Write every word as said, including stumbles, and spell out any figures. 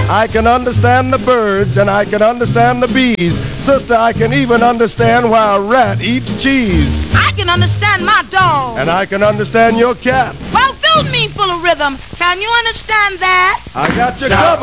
I can understand the birds and I can understand the bees. Sister, I can even understand why a rat eats cheese. I can understand my dog. And I can understand your cat. Well, fill me full of rhythm. Can you understand that? I got you covered.